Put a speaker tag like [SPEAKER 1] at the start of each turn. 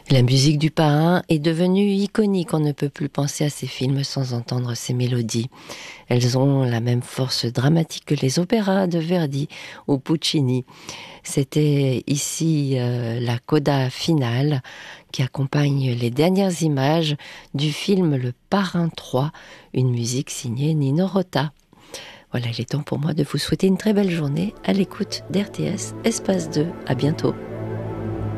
[SPEAKER 1] La musique du Parrain est devenue iconique. On ne peut plus penser à ces films sans entendre ces mélodies. Elles ont la même force dramatique que les opéras de Verdi ou Puccini. C'était ici la coda finale qui accompagne les dernières images du film Le Parrain 3, une musique signée Nino Rota. Voilà, il est temps pour moi de vous souhaiter une très belle journée à l'écoute d'RTS Espace 2. À bientôt.